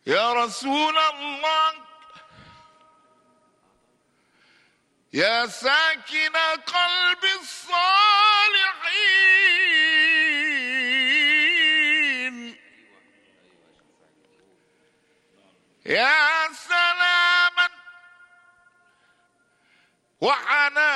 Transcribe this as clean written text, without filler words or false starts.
يا رسول الله يا ساكن قلب الصالحين يا سلاما وحنانا